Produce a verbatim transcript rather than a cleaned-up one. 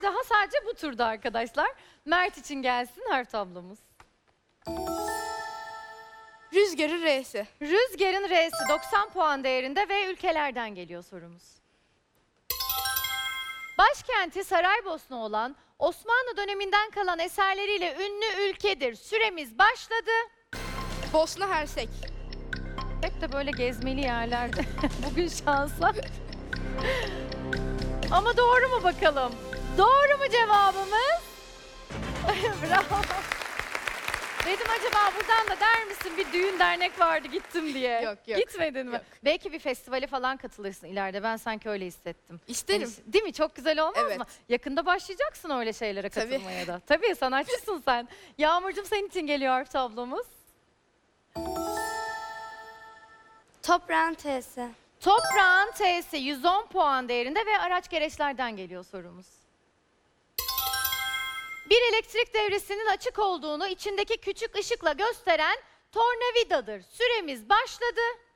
Daha sadece bu turda arkadaşlar. Mert için gelsin harf tablomuz. Rüzgarın R'si. Rüzgarın R'si doksan puan değerinde ve ülkelerden geliyor sorumuz. Başkenti Saraybosna olan Osmanlı döneminden kalan eserleriyle ünlü ülkedir. Süremiz başladı. Bosna Hersek. Hep de böyle gezmeli yerlerde. Bugün şansa. Ama doğru mu bakalım? Doğru mu cevabımız? Bravo. Dedim acaba buradan da der misin bir düğün dernek vardı gittim diye. Yok, yok. Gitmedin mi? Yok. Belki bir festivale falan katılırsın ileride. Ben sanki öyle hissettim. İsterim. Yani, değil mi? Çok güzel olmaz Evet. mı? Yakında başlayacaksın öyle şeylere Tabii. katılmaya da. Tabii sanatçısın sen. Yağmurcuğum senin için geliyor harf tablomuz. Toprağın T'si. Toprağın T'si yüz on puan değerinde ve araç gereçlerden geliyor sorumuz. Bir elektrik devresinin açık olduğunu içindeki küçük ışıkla gösteren tornavidadır. Süremiz başladı.